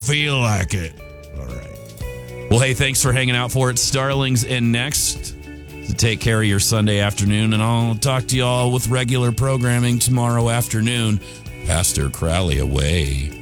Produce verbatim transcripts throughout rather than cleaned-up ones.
feel like it. All right. Well, hey, thanks for hanging out for it. Starling's in next. So take care of your Sunday afternoon, and I'll talk to y'all with regular programming tomorrow afternoon. Pastor Crowley away.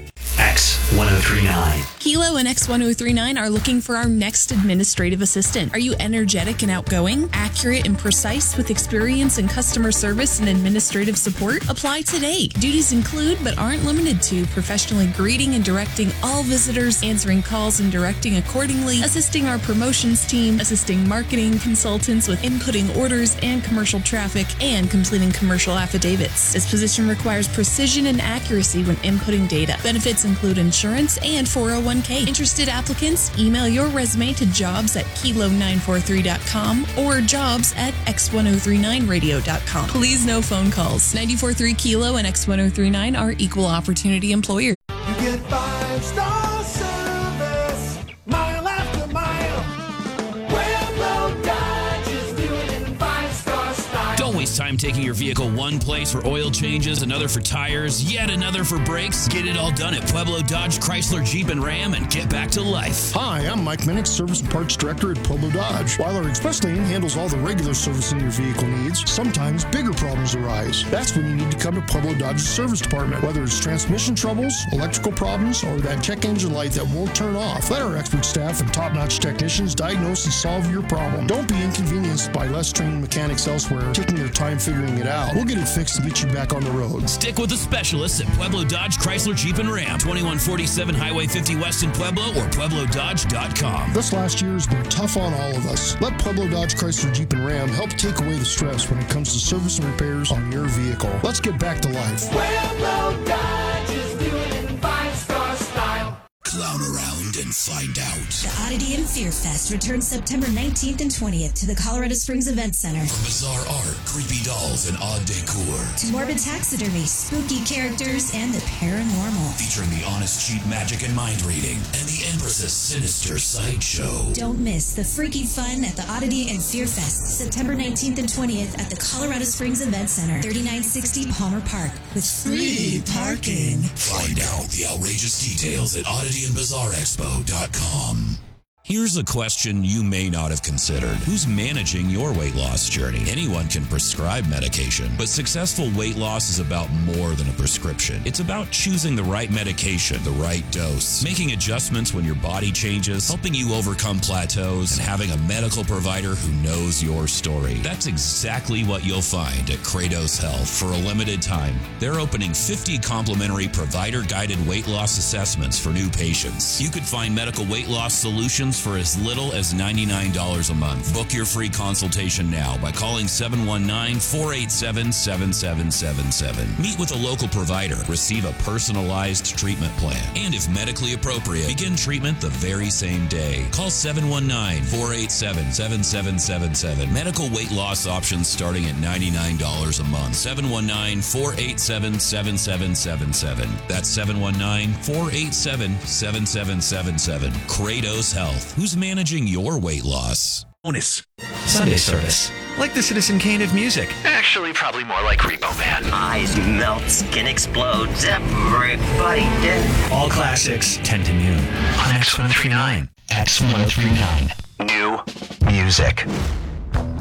X one oh three nine. Kilo and X one oh three nine are looking for our next administrative assistant. Are you energetic and outgoing, accurate and precise with experience in customer service and administrative support? Apply today. Duties include, but aren't limited to, professionally greeting and directing all visitors, answering calls and directing accordingly, assisting our promotions team, assisting marketing consultants with inputting orders and commercial traffic, and completing commercial affidavits. This position requires precision and accuracy when inputting data. Benefits include insurance and four oh one k. Interested applicants, email your resume to jobs at kilo nine four three dot com or jobs at x one oh three nine radio dot com. Please no phone calls. ninety-four point three Kilo and X one oh three nine are equal opportunity employers. You get five-star service, mile after mile. Pueblo Dodge is doing it in five-star style. Don't waste time taking your vehicle one place for oil changes, another for tires, yet another for brakes. Get it all done at Pueblo Dodge, Chrysler, Jeep, and Ram and get back to life. Hi, I'm Mike Minnick, Service and Parts Director at Pueblo Dodge. While our express lane handles all the regular servicing your vehicle needs, sometimes bigger problems arise. That's when you need to come to Pueblo Dodge's service department. Whether it's transmission troubles, electrical problems, or that check engine light that won't turn off, let our expert staff and top-notch technicians diagnose and solve your problem. Don't be inconvenienced by less trained mechanics elsewhere taking their time figuring it out. We'll get it fixed and get you back on the road. Stick with the specialists at Pueblo Dodge, Chrysler, Jeep, and Ram. twenty-one forty-seven Highway fifty West in Pueblo or pueblo dodge dot com. This last year has been tough on all of us. Let Pueblo Dodge, Chrysler, Jeep, and Ram help take away the stress when it comes to service and repairs on your vehicle. Let's get back to life. Pueblo Dodge is doing it in five-star style. Clown around and find out. The Oddity and Fear Fest returns September nineteenth and twentieth to the Colorado Springs Event Center. From bizarre art, creepy dolls, and odd decor. To morbid taxidermy, spooky characters, and the paranormal. Featuring the honest cheat magic and mind reading, and the Empress's sinister sideshow. Don't miss the freaky fun at the Oddity and Fear Fest, September nineteenth and twentieth at the Colorado Springs Event Center, thirty-nine sixty Palmer Park, with free parking. Find out the outrageous details at oddity and bizarre expo dot com. Here's a question you may not have considered. Who's managing your weight loss journey? Anyone can prescribe medication, but successful weight loss is about more than a prescription. It's about choosing the right medication, the right dose, making adjustments when your body changes, helping you overcome plateaus, and having a medical provider who knows your story. That's exactly what you'll find at Kratos Health. For a limited time, they're opening fifty complimentary provider-guided weight loss assessments for new patients. You could find medical weight loss solutions for as little as ninety-nine dollars a month. Book your free consultation now by calling seven one nine, four eight seven, seven seven seven seven. Meet with a local provider. Receive a personalized treatment plan. And if medically appropriate, begin treatment the very same day. Call seven one nine, four eight seven, seven seven seven seven. Medical weight loss options starting at ninety-nine dollars a month. seven one nine, four eight seven, seven seven seven seven. That's seven one nine, four eight seven, seven seven seven seven. Kratos Health. Who's managing your weight loss? Bonus Sunday service. Like the Citizen Kane of music. Actually, probably more like Repo Man. Eyes melt, skin explodes, everybody dead. All classics, ten to noon on X one oh three nine. X one oh three nine. New music.